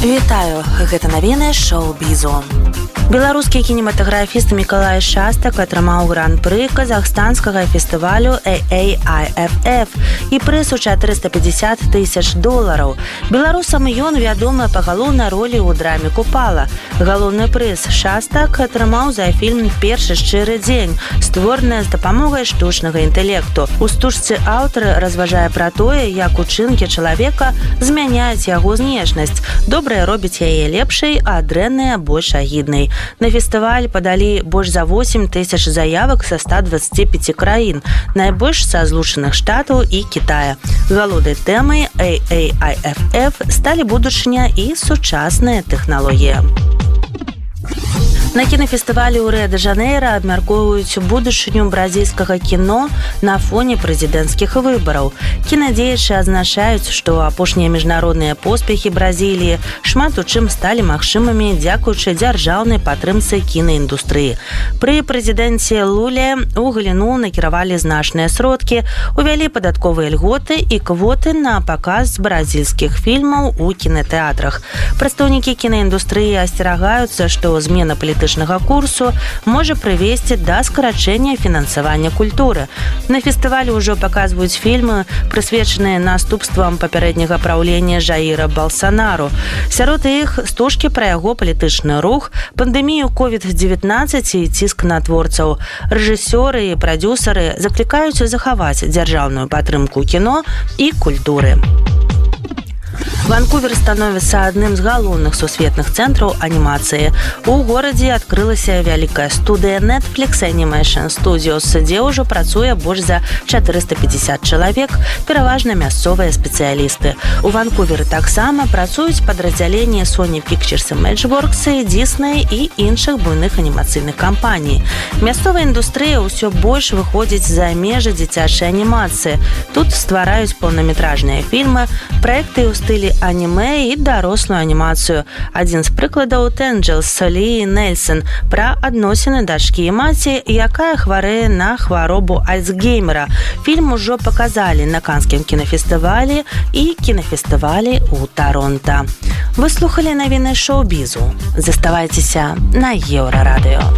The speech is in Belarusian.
Вітаю, гэта навіны шоу-бізу. Беларускі кінематаграфіст Мікалай Шастак атрымаў гран-пры казахстанскага фестывалю AAIFF і прыз у $450 000. Беларусам ён вядомы па галоўнай ролі ў драме «Купала». Галоўны прыз Шастак атрымаў за фільм «Першы шчыры дзень», створаны з дапамогай штучнага інтэлекту. У стужцы аўтар разважае пра тое, як учынкі чалавека змяняюць яго знешнасць. Добрае робіць яе лепшай, а дрэннае больш агіднай. На фестываль падалі больш за 8 000 заявак са 125 краін, найбольш са Злучаных Штатаў і Кітая. Галоўнай тэмай AAIFF сталі будучыня і сучасныя тэхналогіі. На кінафестывалі ў Рыа-дэ-Жанэйра абмяркоўваюць будучыню бразільскага кіно на фоне прэзідэнцкіх выбараў. Кінадзеячы адзначаюць, што апошнія міжнародныя поспехі Бразіліі шмат у чым сталі магчымымі дзякуючы дзяржаўнай падтрымцы кінаіндустрыі. Пры прэзідэнце Луле ў галіну накіравалі значныя сродкі, увялі падатковыя льготы і квоты на паказ бразільскіх фільмаў у кінатэатрах. Прадстаўнікі кінаіндустрыі асцерагаюцца, што змена палітычнага курсу можа прывесці да скарачэння фінансавання культуры. На фестывалі ўжо паказваюць фільмы, прысвечаныя наступствам папярэдняга праўлення Жаіра Балсанару. Сярод іх стужкі пра яго палітычны рух, пандэмію COVID-19 і ціск на творцаў. Рэжысёры і прадзюсары заклікаюць захаваць дзяржаўную падтрымку кіно і культуры. Ванкувер становіцца адным з галоўных сусветных цэнтраў анімацыі. У горадзе адкрылася вялікая студыя Netflix Animation Studios, дзе ўжо працуе больш за 450 чалавек, пераважна мясцовыя спецыялісты. У Ванкувері таксама працуюць падраздзяленні Sony Pictures Imageworks, Disney і іншых буйных анімацыйных кампаній. Мясцовая індустрыя ўсё больш выходзіць за межы дзіцячай анімацыі. Тут ствараюць паўнаметражныя фільмы, праекты ў стылі анімэ і дарослую анімацыю. Адзін з прыкладаў «Тэнгелс» Лі Нельсон пра адносіны дачкі і маці, якая хварэе на хваробу Альцгеймера. Фільм ужо паказалі на Канскім кінафестывалі і кінафестывалі ў Таронта. Вы слухалі навіны шоу-бізу. Заставайцеся на Еўрарадыё.